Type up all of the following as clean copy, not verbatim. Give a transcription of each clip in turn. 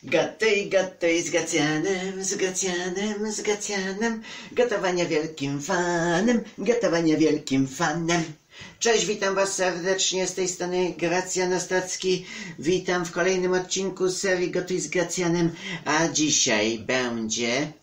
Gatuj, gatuj z Gracjanem, z Gracjanem, z Gracjanem. Gotowania wielkim fanem. Cześć, witam was serdecznie, z tej strony Gracjan Ostocki. Witam w kolejnym odcinku serii Gotuj z Gracjanem, a dzisiaj będzie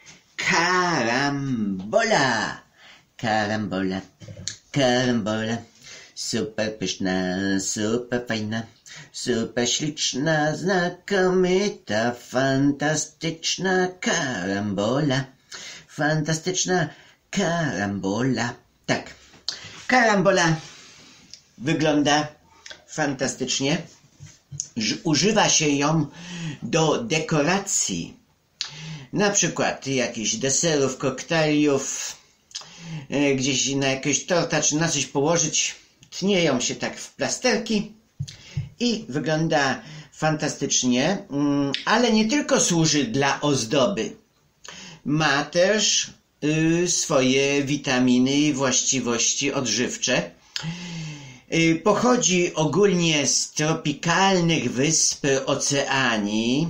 karambola. Karambola, karambola. Super pyszna, super fajna, super śliczna, znakomita, fantastyczna karambola. Fantastyczna karambola. Tak, karambola wygląda fantastycznie. Używa się ją do dekoracji. Na przykład jakichś deserów, koktajlów, gdzieś na jakiegoś torta czy na coś położyć. Tnie ją się tak w plasterki i wygląda fantastycznie, ale nie tylko służy dla ozdoby. Ma też swoje witaminy i właściwości odżywcze. Pochodzi ogólnie z tropikalnych wysp Oceanii.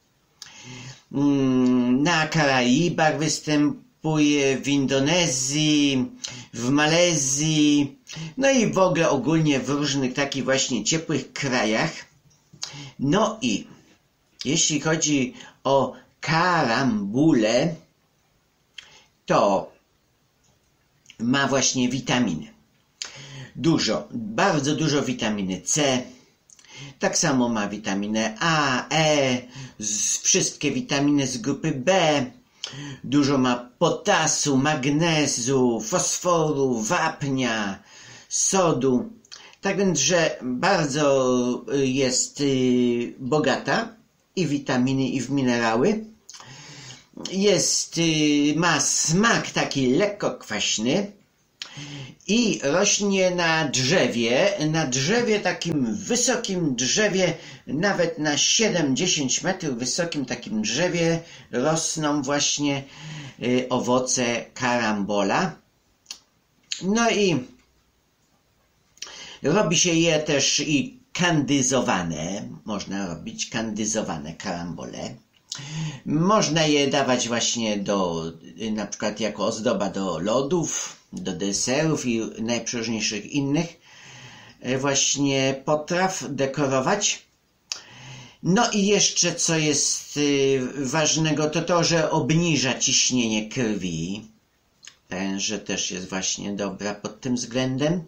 Na Karaibach występuje, w Indonezji, w Malezji, no i w ogóle ogólnie w różnych takich właśnie ciepłych krajach. No i jeśli chodzi o karambulę, to ma właśnie witaminy. Bardzo dużo witaminy C. Tak samo ma witaminę A, E, wszystkie witaminy z grupy B. Dużo ma potasu, magnezu, fosforu, wapnia, sodu. Tak więc, że bardzo jest bogata i w witaminy, i w minerały. Ma smak taki lekko kwaśny i rośnie na drzewie, takim wysokim drzewie, nawet na 7-10 metrów wysokim takim drzewie rosną właśnie owoce karambola. No i robi się je też i kandyzowane, można robić kandyzowane karambole. Można je dawać właśnie na przykład jako ozdoba do lodów, do deserów i najprzeróżniejszych innych właśnie potraw dekorować. No i jeszcze co jest ważnego, to, że obniża ciśnienie krwi. Że też jest właśnie dobra pod tym względem.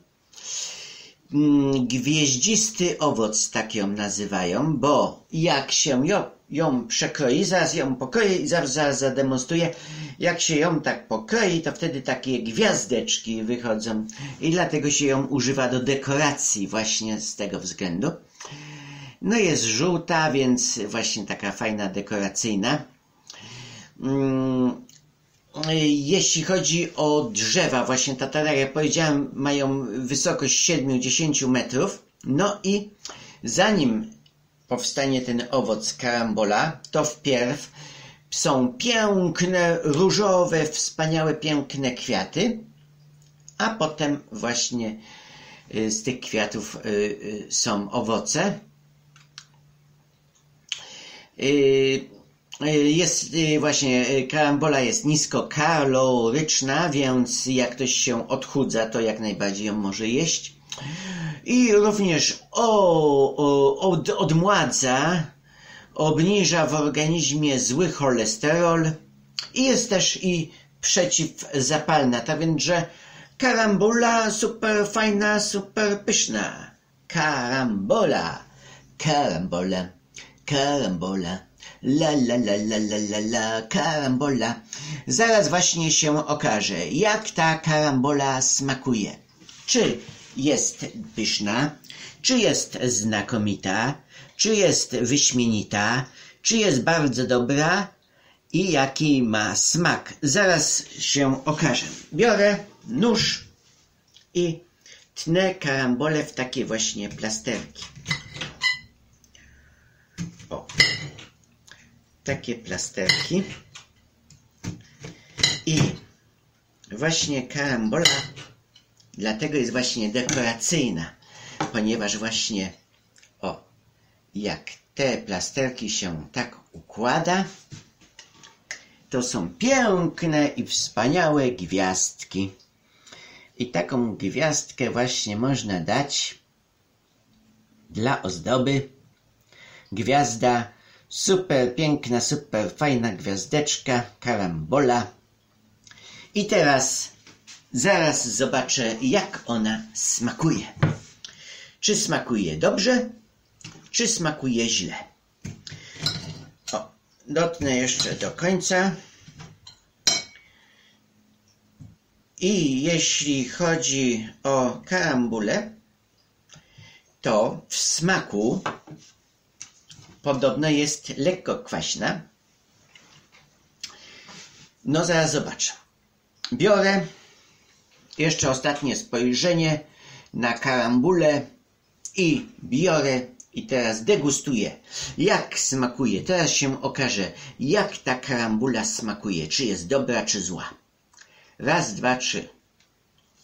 Gwieździsty owoc, tak ją nazywają, bo jak się ją przekroi, zaraz ją pokroję i zaraz zademonstruję, jak się ją tak pokroi, to wtedy takie gwiazdeczki wychodzą i dlatego się ją używa do dekoracji właśnie z tego względu. No jest żółta, więc właśnie taka fajna, dekoracyjna. Jeśli chodzi o drzewa, właśnie ta, tak jak powiedziałem, mają wysokość 7-10 metrów. No i zanim powstanie ten owoc karambola, to wpierw są piękne, różowe, wspaniałe, piękne kwiaty, a potem właśnie z tych kwiatów są owoce. Karambola jest niskokaloryczna, więc jak ktoś się odchudza, to jak najbardziej ją może jeść. I również odmładza, obniża w organizmie zły cholesterol i jest też i przeciwzapalna. Tak więc, że karambola super fajna, super pyszna. Karambola, karambola, karambola. La la la la la la la, karambola. Zaraz właśnie się okaże, jak ta karambola smakuje. Czy jest pyszna, czy jest znakomita, czy jest wyśmienita, czy jest bardzo dobra i jaki ma smak. Zaraz się okaże. Biorę nóż i tnę karambolę w takie właśnie plasterki. O. Takie plasterki i właśnie karambola dlatego jest właśnie dekoracyjna, ponieważ właśnie jak te plasterki się tak układa, to są piękne i wspaniałe gwiazdki. I taką gwiazdkę właśnie można dać dla ozdoby. Gwiazda, super piękna, super fajna gwiazdeczka, karambola. I teraz zaraz zobaczę, jak ona smakuje. Czy smakuje dobrze, czy smakuje źle. O, dotknę jeszcze do końca. I jeśli chodzi o karambulę, to w smaku podobno jest lekko kwaśna. No zaraz zobaczę. Biorę jeszcze ostatnie spojrzenie na karambulę i biorę i teraz degustuję. Jak smakuje? Teraz się okaże, jak ta karambula smakuje. Czy jest dobra, czy zła. Raz, dwa, trzy.